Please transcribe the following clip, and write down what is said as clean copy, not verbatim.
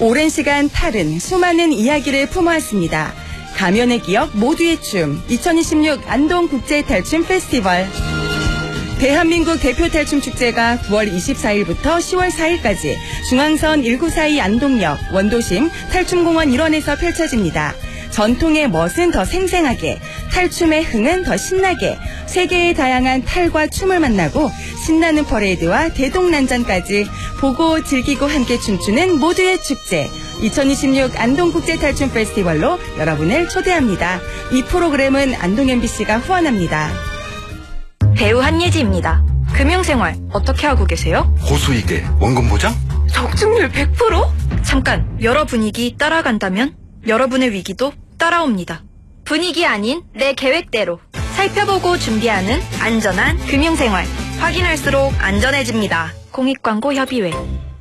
오랜 시간 탈은 수많은 이야기를 품어왔습니다. 가면의 기억 모두의 춤 2026 안동국제탈춤 페스티벌. 대한민국 대표 탈춤 축제가 9월 24일부터 10월 4일까지 중앙선 1942 안동역 원도심 탈춤공원 일원에서 펼쳐집니다. 전통의 멋은 더 생생하게, 탈춤의 흥은 더 신나게, 세계의 다양한 탈과 춤을 만나고 신나는 퍼레이드와 대동난전까지 보고 즐기고 함께 춤추는 모두의 축제 2026 안동국제탈춤 페스티벌로 여러분을 초대합니다. 이 프로그램은 안동 MBC가 후원합니다. 배우 한예지입니다. 금융생활 어떻게 하고 계세요? 고수익에 원금 보장? 적중률 100%? 잠깐, 여러 분위기 따라간다면 여러분의 위기도 따라옵니다. 분위기 아닌 내 계획대로 살펴보고 준비하는 안전한 금융생활. 확인할수록 안전해집니다. 공익광고협의회.